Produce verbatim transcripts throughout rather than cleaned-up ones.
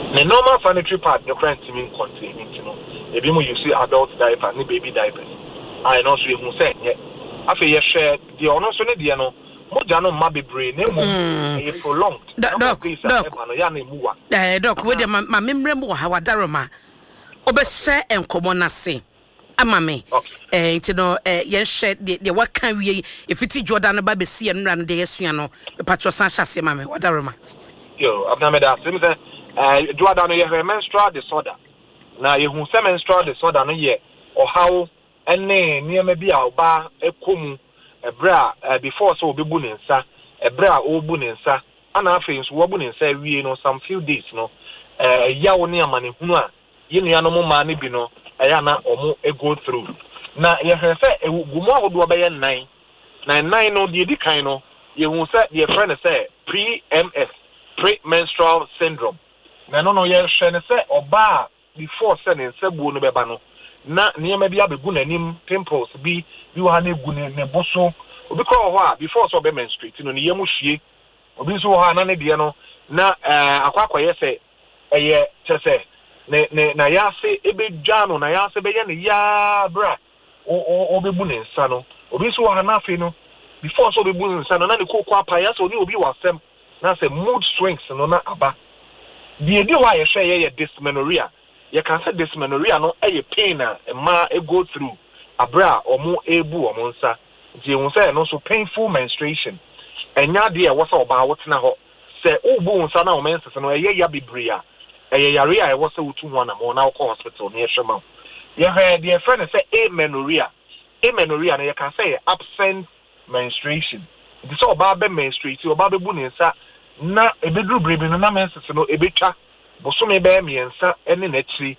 The normal sanitary pad, your friends to me containing, you know. If you see adult diaper, and baby diapers. I know so you say, yeah. After you share the honor, so the ano, Mojano Mabi brain, a prolonged. Doc, doc, eh, doc, with my memory, how a daroma. Obese and common say. Amame, eh, you know, eh, yes, shed the what can we if it's Jordan Baby see and run the Esiano, the Patro Sancha Semame, what daroma. Yo, I've never done that. Uh, Jordan, you have a menstrual disorder. Now, you who say menstrual disorder, no, yeah, or how any near maybe our bar, a kum, a bra, before so be bunin, sir, a bra, old bunin, sir, and our friends wobbling, say, we know some few days, no, uh, yaw near money, hua, you know, money, bino, ayana, or more a go through. Now, you have said, a woman would do a nine, nine, nine, no, the kind, you who said, your friend say, pre M S, pre-menstrual syndrome. Na no no ye hwe ne se oba before sending sebu no beba no na niam bia begu nanim pimples bi bi wa na egu ne boso obi ko ho a before so be menstruate no ne yemu hwie obi so ho na ne de no na eh akwakwaye se eye chese ne ne na ya se ebe dwa no na ya se be ye ne ya bra o o bebu ne nsa no obi so ho na afi no before so bebu ne nsa no na ne kokwa pa ya so ni obi wasem na se mood swings no na aba. The idea why you share your dysmenorrhea, you can say dysmenorrhea no a pain a ma e go through a bra or more ebu or monsa. You will say no so painful menstruation. And ya dear what's about what's now say oh bones are now menses and a ya be bria. A yaria was a two one more now hospital near Shama. You heard dear friend say amenorrhea. Amenorrhea and you can say absent menstruation. It's all about menstruation or baby bunisa. Na ebedru brebe no na menses no ebetwa bosome be miensa ene na chiri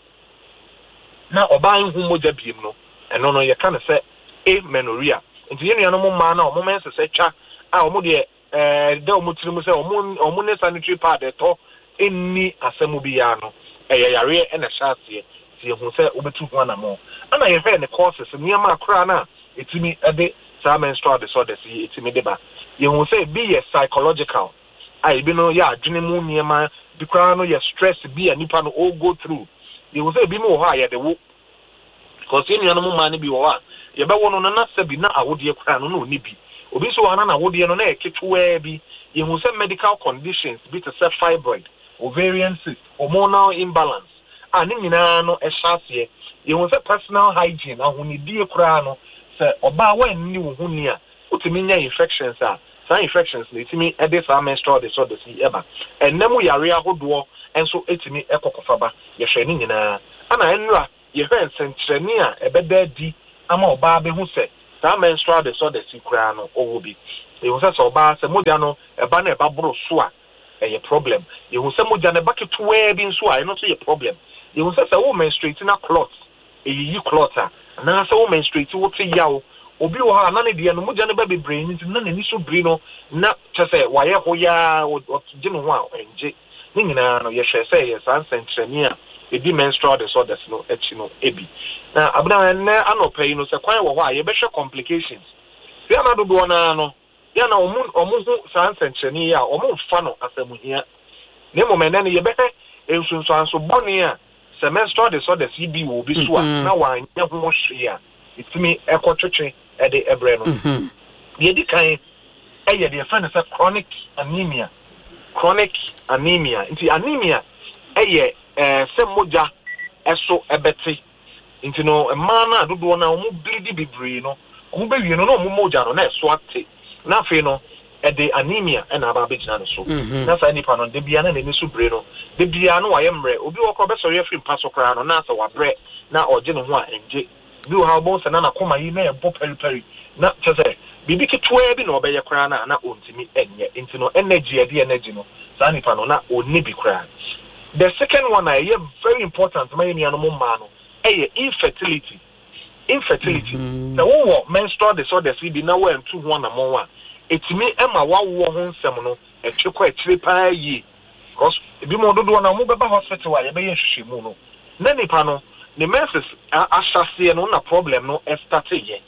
na oban hu moja biem no eno no ye kan se amenorrhea nti ye nua no mo ma na o mo menses etwa a o mo de eh de o mo tiri mo se o mo o mo ne sanitary pad eto enni asemu bi ya no eye yare ene hyase ti hu se obetu ho na mo ana ye fe ne courses niam akra na etimi ede sa menstrual disorders etimi de ba ye hu se be ye psychological I be no ya adwene mu niema bi kwa no ya stress bi a nipa no all go through you will say bi mo ha ya de wo because you no mo man bi wo a ye be wo no na sabi na awode kwa no no ni bi obi so wana na awode no na e ketewa bi you will say medical conditions bi to say fibroid ovarian cyst hormonal imbalance ani nyina no e hyase you will say personal hygiene ahonidie kwa no say oba wa ni wo hu ni a otimi nya infections a infections letimi ede sa menstrual disorder si eba enemu yare ahodo enso etimi ekokofaba ye hwe ni nyina ana enra ye hwe nsenkyereni a ebeda di ama oba be hu se sa menstrual disorder si kura no owo bi ye hu se so oba se moja no eba na eba boro so a eye problem ye hu se moja na baketo we bi nso a eno so ye problem ye hu se se wo menstruate na clots eyi clots a na se wo menstruate wo te yawo obi wo ha na ne de no moja ne ba bebre nti na ne ni so bri no na chese waye ho ya oje no ho a enje ni nyina no ye hwe se ye san sentrani a ebi menstrual disorders no echi no ebi na abna ne anopai no se kwan wo ho a ye be hwe complications se na do do na no ya na omu omu ho san sentrani a omu fa no asamuhia ne momene ne ye be he ensunso anso boni a se menstrual disorders bi wo bi so a na wa anya ho hwe a itimi ekotwetwe ede ebre no mhm ye di kan eye de fa na say chronic anemia chronic anemia nti anemia eye eh se moja eso ebeti nti no ma na dodo na omu bleed bibiri no omu be wie no na omu moja no na eso ate na afi no ede anemia e na aba begina no so na sa nipa no de bia na ne so bre no de bia no wa ye mre obi wo ko be so ye free pass okra no na sa wa bre na oje no ho a enje bi wo ha bo se na na koma yi na e bo peri peri na tse bibi kitwe bi na obeye kra na na ontimi enye nti no energy e de energy no sa nipa no na onni bi kra. The second one I very important my nua no mo ma no eh infertility infertility na wo menstrual disorders bi na wa ntu ho na mo wa etimi ema wa wo ho nsem no etwekwa etire pa yi because bi mo dodo na mo beba hospital wa ye be yehwehwe mu no na nipa no the menses asase no na problem no e start ye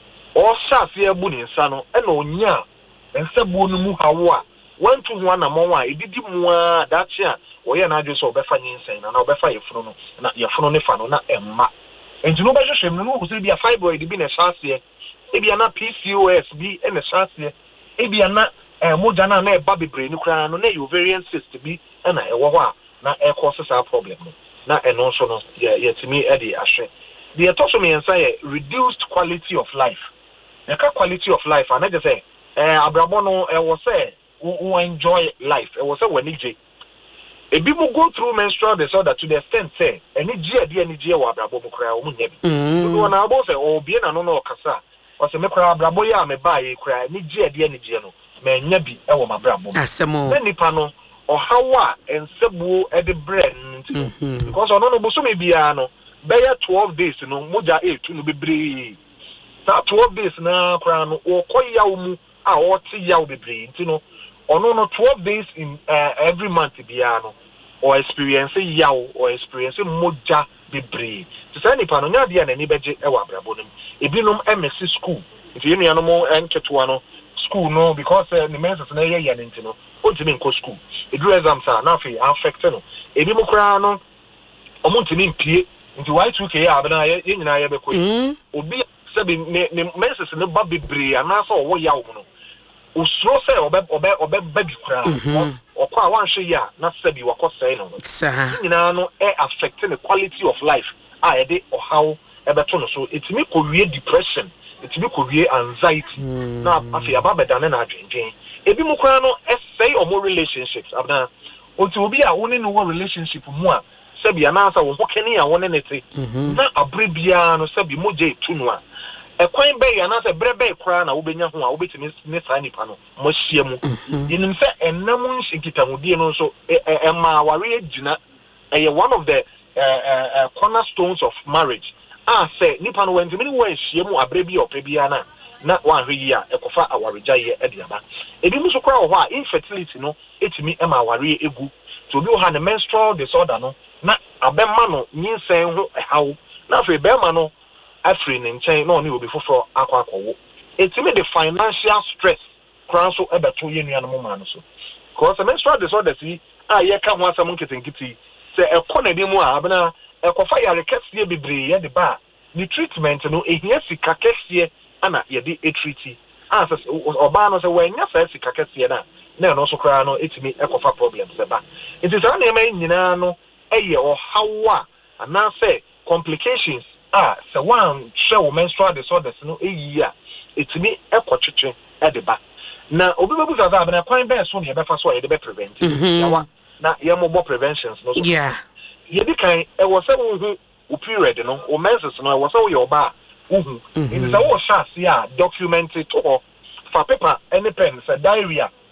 o sase abu ni nsa no e na onya nsa bu no mu hawo a wantu ho na mo wa edidi mu a dachi a wɔyɛ na adwo so ɔbɛfa nyinsɛn na na ɔbɛfa yɛfunu no na yɛfunu ne fa no na ɛmma enti no bɛhwehwɛ mu no wo sɛ bia fibroid bi na ɛhyɛ ebi ana P C O S bi na ɛhyɛ ebi ana eh mogya na na ɛba bebree no kra no na ovarian cyst bi na ɛwɔ hɔ a na ɛkɔ saa problem no na ɛno nso no yɛ yɛtumi ɛde ahwɛ the ɛtɔ so mmiɛnsa yɛ reduced quality of life yɛka quality of life ana gye sɛ eh abrabɔ no ɛwɔ sɛ wo enjoy life ɛwɔ sɛ w'ani gye ebi mu go through menstrual disorder to the extent say any G ade any G wa abrabo mu kra o mu nya bi so na abo say obi na no no kasa o say me kra abrabo ya me ba ye kra any G ade any G no me nya bi e wo mabrabo asemo na nipa no o hawa ensebuo e de brain because ono no boso me bia no be ya twelve days no moja e tu no bebre that twelve days na kra no o koyaw mu a o ti yaw bebre ntino ono no twelve days in uh, every month bia no or experience yaw or experience moja bebre to say nipa no nya dia na ni beje e wa brabo no ebinom emesi school if you know no enketo no school no because uh, the menses na ye ye ntino o ntimi nko school e do exams are na fe affect no ebi mu kra no omo ntimi mpie nti Y two K ya abena ye nyina ye bekọ obi se bi ne menses ne ba bebre ana so wo yaw no usro say obe obe obe baby kra okwa wanhwe ya na sabi wakosai no nyina no e affect the quality of life ah e de ohaw e beto no so etimi kowie depression etimi kowie anxiety na afi ababeda na adwendwen ebi mu kra no e say omo relationships abna oti obi a woni no relationship mu a sabi anansa wo hokani a woni nete na abrebia no sabi moje etunu a ekwan be ya na se brebe kra na wo benya ho a wo betimi ne saa nipa no mo hia mu yinim se enam nhikitahudie no so e ma ware agina e one of the uh, uh, cornerstones of marriage ah say nipa no wentimi wo hia mu abrebi opebia na na wan hwe yi a ekofa awaregya ye e de aba ebi mu so kra wo ho a infertility no etimi e ma ware egu to obi wo ha ne menstrual disorder no na abemma no nyinsen ho hawo na fe bema no afri ne nchen na oni obi foforo akwa akwo etimi the financial stress kran so ebeto ye nua no ma no so because menstrual disorder si a ye ka ho asam nketenkiti se ekọ na bi mu a abena ekofa yare kese bebre ye de ba the treatment no ehia sika kese ana ye de treat as oba no se wanya fa sika kese na na no so kran no etimi ekofa problem se ba it is an ema nyina no eye o hawa ana say complications ah so one show menstrual disorders no eyi a etimi ekotwetwe edeba na obi bebu za za na kwan ben so ne be fa so e de be prevent yawa na ye mo bo preventions no so yeah ye bi kan e wo se wo hu o period no o menses no e wo se wo ye oba wo hu it is a wo shasi a documented to for paper any pen say diarrhea